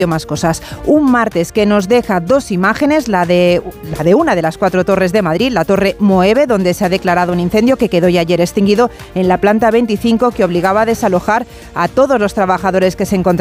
más cosas. Un martes que nos deja dos imágenes, la de una de las 4 torres de Madrid, la Torre Moeve, donde se ha declarado un incendio que quedó ya ayer extinguido en la planta 25, que obligaba a desalojar a todos los trabajadores que se encontraban